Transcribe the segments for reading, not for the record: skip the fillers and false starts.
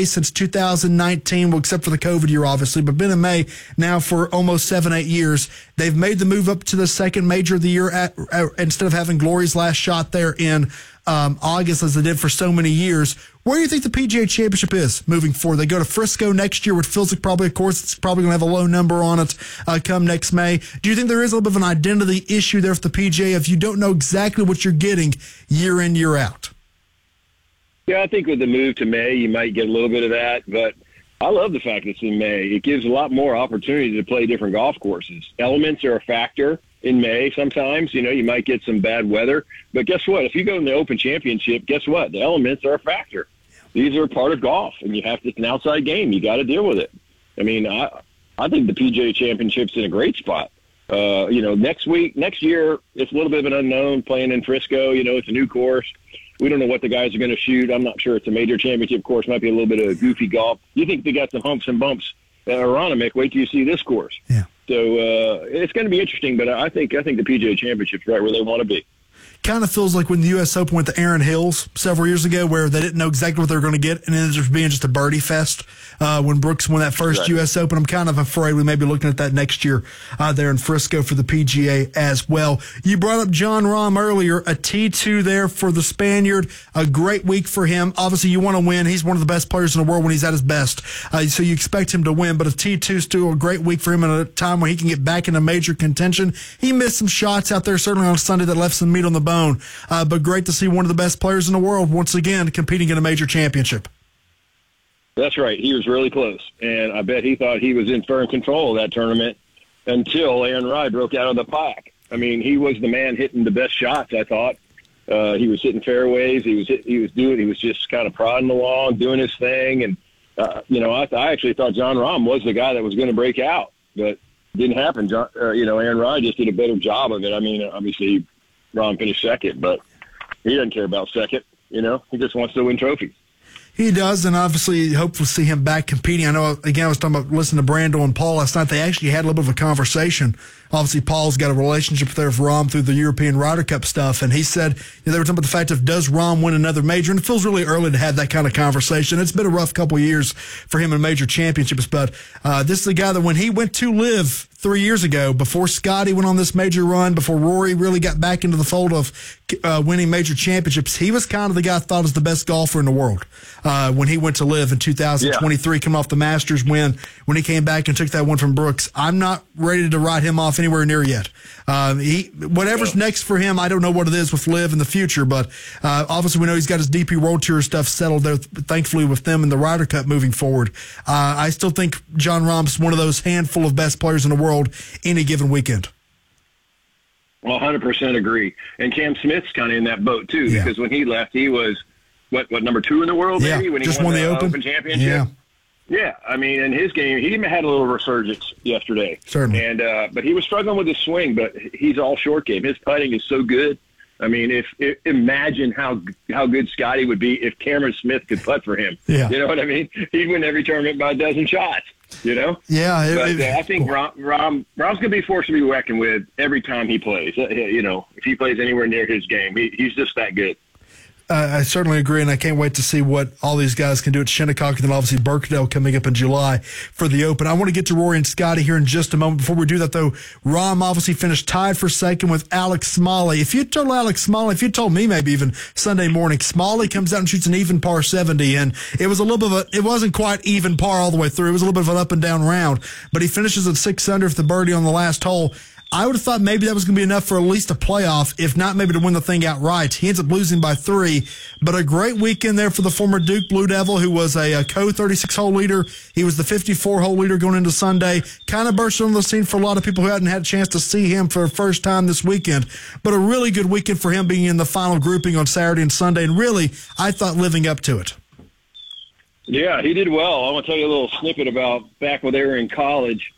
May since 2019, well, except for the COVID year, obviously, but been in May now for almost 7-8 years. They've made the move up to the second major of the year instead of having Glory's last shot there in August as they did for so many years. Where do you think the PGA Championship is moving forward? They go to Frisco next year, which feels like probably, of course, it's probably going to have a low number on it come next May. Do you think there is a little bit of an identity issue there for the PGA if you don't know exactly what you're getting year in, year out? Yeah, I think with the move to May, you might get a little bit of that, but I love the fact it's in May. It gives a lot more opportunity to play different golf courses. Elements are a factor in May sometimes. You know, you might get some bad weather. But guess what? If you go in the Open Championship, guess what? The elements are a factor. These are part of golf, and you have to, it's an outside game. You got to deal with it. I mean, I think the PGA Championship's in a great spot. You know, next year, it's a little bit of an unknown playing in Frisco. You know, it's a new course. We don't know what the guys are going to shoot. I'm not sure it's a major championship course. Might be a little bit of goofy golf. You think they got some humps and bumps at Aronimink. Wait till you see this course. Yeah. So it's going to be interesting, but I think the PGA Championship's right where they want to be. Kind of feels like when the U.S. Open went to Aaron Hills several years ago, where they didn't know exactly what they were going to get, and it ended up being just a birdie fest when Brooks won that first U.S. Open. I'm kind of afraid we may be looking at that next year there in Frisco for the PGA as well. You brought up Jon Rahm earlier, a T2 there for the Spaniard. A great week for him. Obviously, you want to win. He's one of the best players in the world when he's at his best, so you expect him to win. But a T2's still a great week for him at a time where he can get back into major contention. He missed some shots out there, certainly on Sunday, that left some meat on the bone. But great to see one of the best players in the world once again competing in a major championship. That's right. He was really close, and I bet he thought he was in firm control of that tournament until Aaron Rai broke out of the pack. I mean, he was the man hitting the best shots, I thought. He was hitting fairways. He was just kind of prodding along, doing his thing. And, you know, I actually thought Jon Rahm was the guy that was going to break out, but it didn't happen. You know, Aaron Rai just did a better job of it. I mean, obviously, Rahm finished second, but he doesn't care about second. You know, he just wants to win trophies. He does, and obviously hope to see him back competing. I know, again, I was talking about listening to Brando and Paul last night. They actually had a little bit of a conversation. Obviously, Paul's got a relationship there with Rahm through the European Ryder Cup stuff, and he said, they were talking about the fact of does Rahm win another major, and it feels really early to have that kind of conversation. It's been a rough couple of years for him in major championships, but this is a guy that when he went to LIV 3 years ago, before Scotty went on this major run, before Rory really got back into the fold of winning major championships, he was kind of the guy I thought was the best golfer in the world when he went to LIV in 2023, coming off the Masters win, when he came back and took that one from Brooks. I'm not ready to write him off anywhere near yet. Whatever's next for him, I don't know what it is with LIV in the future, but obviously we know he's got his DP World Tour stuff settled there, thankfully, with them in the Ryder Cup moving forward. I still think Jon Rahm's one of those handful of best players in the world any given weekend. Well, 100% agree. And Cam Smith's kind of in that boat, too, because when he left, he was, what, number 2 in the world, maybe? When he just won the Open Championship? Yeah, I mean, in his game, he even had a little resurgence yesterday. Certainly. And but he was struggling with his swing, but he's all short game. His putting is so good. I mean, imagine how good Scotty would be if Cameron Smith could putt for him. Yeah. You know what I mean? He'd win every tournament by a dozen shots, you know? Yeah. But I think Rahm's going to be a force to be reckoned with every time he plays. You know, if he plays anywhere near his game, he's just that good. I certainly agree, and I can't wait to see what all these guys can do at Shinnecock, and then obviously Birkdale coming up in July for the Open. I want to get to Rory and Scotty here in just a moment. Before we do that, though, Rahm obviously finished tied for second with Alex Smalley. If you told me maybe even Sunday morning, Smalley comes out and shoots an even par 70, and it was a little bit of it wasn't quite even par all the way through. It was a little bit of an up and down round, but he finishes at 6 under for the birdie on the last hole. I would have thought maybe that was going to be enough for at least a playoff, if not maybe to win the thing outright. He ends up losing by 3, but a great weekend there for the former Duke Blue Devil, who was a co-36-hole leader. He was the 54-hole leader going into Sunday. Kind of burst on the scene for a lot of people who hadn't had a chance to see him for the first time this weekend, but a really good weekend for him being in the final grouping on Saturday and Sunday, and really, I thought, living up to it. Yeah, he did well. I want to tell you a little snippet about back when they were in college.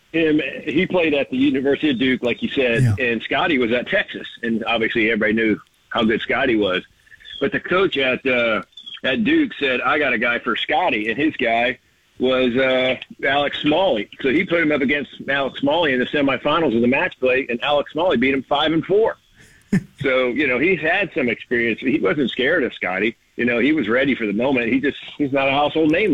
He played at the University of Duke, like you said, and Scotty was at Texas. And obviously everybody knew how good Scotty was. But the coach at Duke said, I got a guy for Scotty, and his guy was Alex Smalley. So he put him up against Alex Smalley in the semifinals of the match play, and Alex Smalley beat him 5-4. So, you know, he's had some experience. He wasn't scared of Scotty. You know, he was ready for the moment. He's not a household name